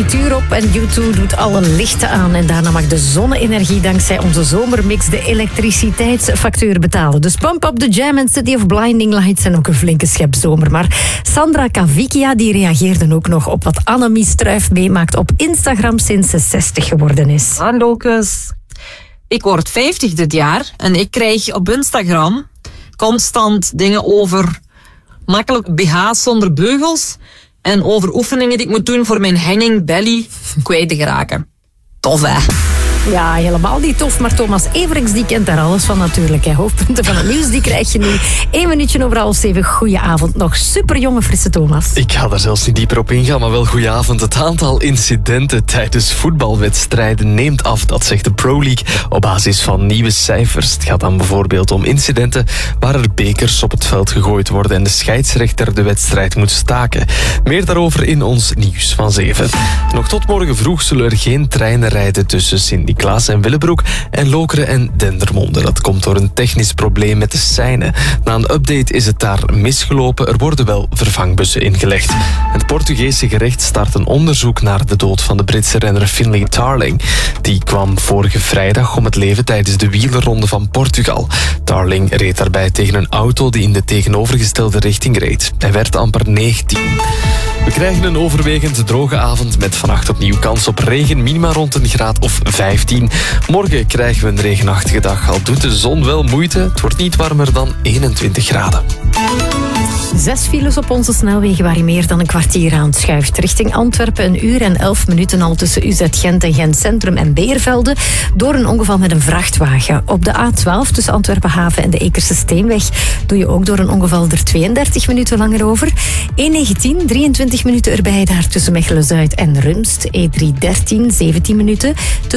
confituur op en U2 doet alle lichten aan. En daarna mag de zonne-energie dankzij onze zomermix de elektriciteitsfactuur betalen. Dus pump up the jam en City of Blinding Lights en ook een flinke schep zomer. Maar Sandra Kavikia die reageerde ook nog op wat Annemie Struif meemaakt op Instagram sinds ze 60 geworden is. Hallokus. Ik word 50 dit jaar en ik krijg op Instagram constant dingen over makkelijk BH's zonder beugels en over oefeningen die ik moet doen voor mijn hanging belly kwijt te geraken. Tof, hè? Ja, helemaal niet tof, maar Thomas Everix die kent daar alles van natuurlijk. Hè. Hoofdpunten van het nieuws, die krijg je nu. 1 minuutje over 6:30. Goedenavond. Nog superjonge, frisse Thomas. Ik ga daar zelfs niet dieper op ingaan, maar wel goedenavond. Het aantal incidenten tijdens voetbalwedstrijden neemt af, dat zegt de Pro League op basis van nieuwe cijfers. Het gaat dan bijvoorbeeld om incidenten waar er bekers op het veld gegooid worden en de scheidsrechter de wedstrijd moet staken. Meer daarover in ons nieuws van 7. Nog tot morgen vroeg zullen er geen treinen rijden tussen Sint-Niklaas en Willebroek en Lokeren en Dendermonde. Dat komt door een technisch probleem met de seinen. Na een update is het daar misgelopen. Er worden wel vervangbussen ingelegd. Het Portugese gerecht start een onderzoek naar de dood van de Britse renner Finlay Tarling. Die kwam vorige vrijdag om het leven tijdens de wielerronde van Portugal. Tarling reed daarbij tegen een auto die in de tegenovergestelde richting reed. Hij werd amper 19. We krijgen een overwegend droge avond met vannacht opnieuw kans op regen, minima rond een graad of 15. Morgen krijgen we een regenachtige dag, al doet de zon wel moeite. Het wordt niet warmer dan 21 graden. 6 files op onze snelwegen waar je meer dan een kwartier aan schuift. Richting Antwerpen 1 uur en 11 minuten al tussen UZ Gent en Gent Centrum en Beervelde door een ongeval met een vrachtwagen. Op de A12 tussen Antwerpen Haven en de Ekerse Steenweg doe je ook door een ongeval er 32 minuten langer over. E19 23 minuten erbij daar tussen Mechelen-Zuid en Rumst. E313 17 minuten.